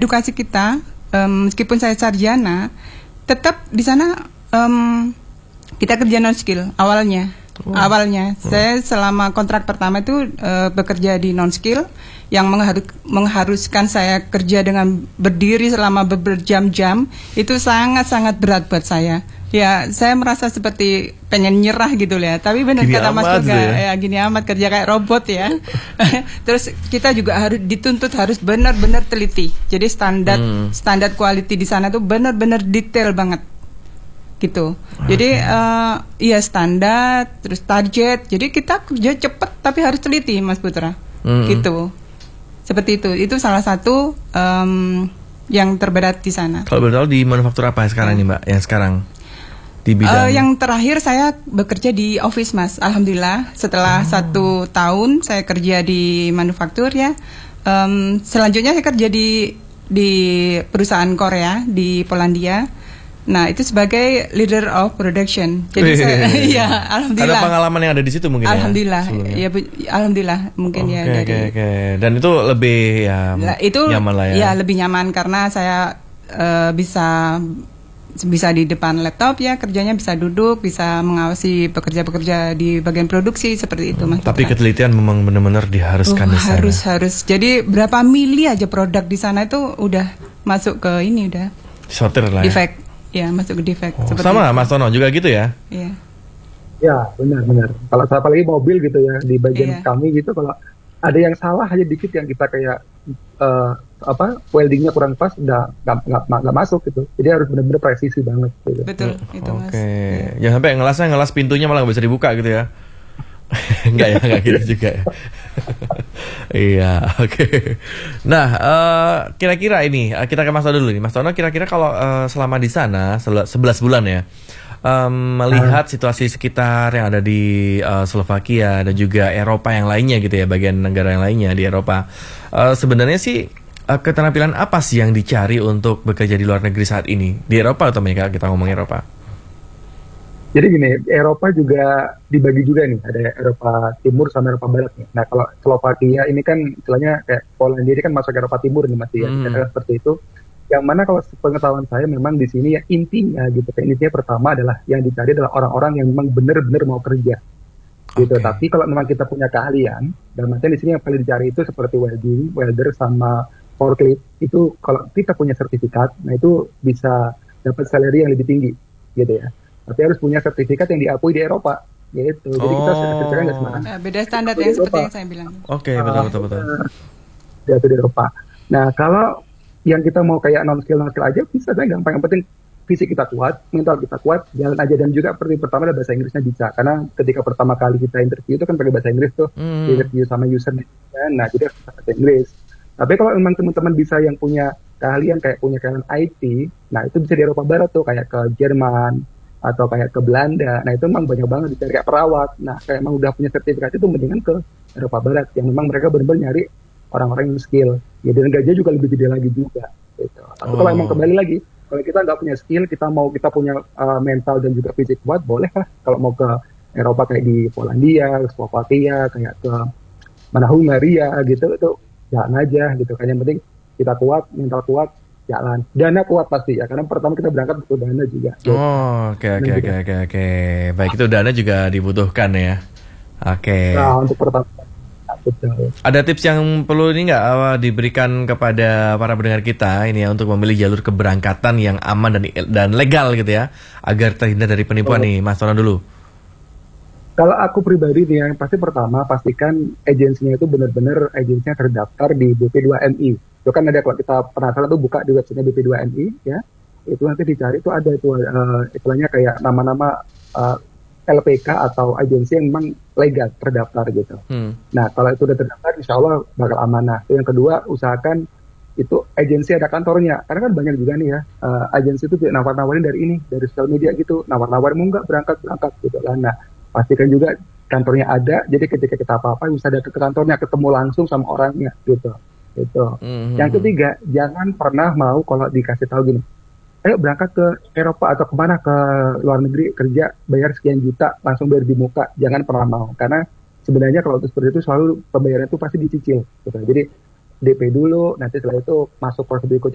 edukasi kita, meskipun saya sarjana, tetap di sana kita kerja non skill awalnya. Saya selama kontrak pertama itu bekerja di non skill yang mengharuskan saya kerja dengan berdiri selama berjam-jam. Itu sangat-sangat berat buat saya. Ya, saya merasa seperti pengen nyerah gitu ya. Tapi benar kata Mas Yoga, ya gini amat kerja kayak robot ya. Terus kita juga harus dituntut harus benar-benar teliti. Jadi standar quality di sana tuh benar-benar detail banget. Gitu. Jadi iya standar, terus target. Jadi kita kerja cepat tapi harus teliti, Mas Putra. Gitu. Seperti itu. Itu salah satu yang terberat di sana. Kalau betul di manufaktur apa sekarang nih, Mbak? Yang sekarang di bidang yang terakhir saya bekerja di office, Mas. Alhamdulillah setelah 1 tahun saya kerja di manufaktur ya. Selanjutnya saya kerja di perusahaan Korea di Polandia. Nah, itu sebagai leader of production. Jadi saya ya, alhamdulillah. Ada pengalaman yang ada di situ mungkin alhamdulillah, ya. Alhamdulillah mungkin ya dari. Dan itu lebih ya nyaman lah ya. Ya, lebih nyaman karena saya bisa di depan laptop ya, kerjanya bisa duduk, bisa mengawasi pekerja-pekerja di bagian produksi seperti itu, Mas. Tapi ketelitian memang benar-benar diharuskan di sana. Harus. Jadi berapa mili aja produk di sana itu udah masuk ke ini udah. Sortir lah ya. Defect. Ya, masuk ke defect. Sama Mas Tono juga gitu ya? Iya. Ya, benar. Kalau apalagi mobil gitu ya, di bagian kami gitu, kalau ada yang salah aja dikit yang kita kayak weldingnya kurang pas, udah nggak masuk gitu. Jadi harus benar-benar presisi banget gitu. Betul, itu Mas. Jangan sampai ngelas pintunya malah nggak bisa dibuka gitu ya. Enggak gitu juga ya. Iya, oke. Nah, kira-kira ini kita ke Mas Tono dulu nih. Mas Tono, kira-kira kalau selama di sana 11 bulan ya, melihat situasi sekitar yang ada di Slovakia dan juga Eropa yang lainnya gitu ya, bagian negara yang lainnya di Eropa, sebenarnya sih keterampilan apa sih yang dicari untuk bekerja di luar negeri saat ini di Eropa atau Amerika? Kita ngomong Eropa. Jadi gini, Eropa juga dibagi juga nih, ada Eropa Timur sama Eropa Barat nih. Nah, kalau Slovakia ini kan istilahnya kayak Polandia ini kan masuk Eropa Timur nih masih ya, seperti itu. Yang mana kalau pengetahuan saya memang di sini ya intinya pertama adalah yang dicari adalah orang-orang yang memang benar-benar mau kerja. Gitu. Tapi kalau memang kita punya keahlian, dan maksudnya di sini yang paling dicari itu seperti welding, welder sama forklift, itu kalau kita punya sertifikat, nah itu bisa dapat salary yang lebih tinggi, gitu ya. Tapi harus punya sertifikat yang diakui di Eropa, gitu. Jadi kita sertifikatnya nggak sembarangan. Beda standar yang seperti yang saya bilang. Betul. Di Eropa. Nah, kalau yang kita mau kayak non skill aja bisa, saya gampang. Yang penting fisik kita kuat, mental kita kuat, jalan aja. Dan juga pertama bahasa Inggrisnya bisa. Karena ketika pertama kali kita interview itu kan pakai bahasa Inggris tuh, interview sama user. Nah, jadi harus bahasa Inggris. Tapi kalau memang teman-teman bisa yang punya keahlian kayak punya keahlian IT, nah itu bisa di Eropa Barat tuh, kayak ke Jerman atau kayak ke Belanda. Nah itu memang banyak banget dicari kayak perawat. Nah kayak emang udah punya sertifikat itu mendingan ke Eropa Barat yang memang mereka benar-benar nyari orang-orang yang skill. Ya, dan gajinya juga lebih gede lagi juga. Gitu. Tapi kalau emang kembali lagi, kalau kita nggak punya skill, kita punya mental dan juga fisik kuat, boleh lah. Kalau mau ke Eropa kayak di Polandia, Slovakia, kayak ke Hungaria gitu, itu jalan aja gitu. Kan yang penting kita kuat, mental kuat, jalan. Dana kuat pasti ya, karena pertama kita berangkat butuh dana juga. Oke. Baik, itu dana juga dibutuhkan ya. Oke. Nah, untuk pertama. Betul. Ada tips yang perlu ini nggak diberikan kepada para pendengar kita ini ya untuk memilih jalur keberangkatan yang aman dan legal gitu ya, agar terhindar dari penipuan nih, Mas Tono dulu. Kalau aku pribadi nih, yang pasti pertama pastikan agensinya itu benar-benar agensinya terdaftar di BP2MI. Itu kan ada, kalau kita penasaran tuh buka di website BP2MI ya, itu nanti dicari itu ada itu istilahnya kayak nama-nama LPK atau agensi yang memang legal terdaftar gitu. Nah kalau itu udah terdaftar, insya Allah bakal amanah. Yang kedua, usahakan itu agensi ada kantornya, karena kan banyak juga nih ya agensi itu nawar-nawarin dari sosial media gitu, nawar-nawarin mau nggak berangkat gitu kan. Nah pastikan juga kantornya ada, jadi ketika kita apa-apa bisa datang ke kantornya, ketemu langsung sama orangnya gitu. Yang ketiga, jangan pernah mau kalau dikasih tahu gini, ayo berangkat ke Eropa atau kemana, ke luar negeri kerja, bayar sekian juta, langsung bayar di muka. Jangan pernah mau, karena sebenarnya kalau itu seperti itu selalu pembayaran itu pasti dicicil gitu. Jadi DP dulu, nanti setelah itu masuk proses berikutnya